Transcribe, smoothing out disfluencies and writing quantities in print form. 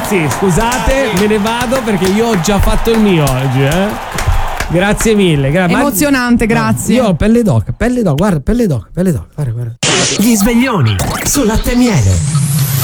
ragazzi, scusate, me ne vado perché io ho già fatto il mio oggi, Grazie mille. Emozionante, grazie. Io ho pelle d'oca, guarda, pelle d'oca, guarda. Gli sveglioni su Latte e Miele.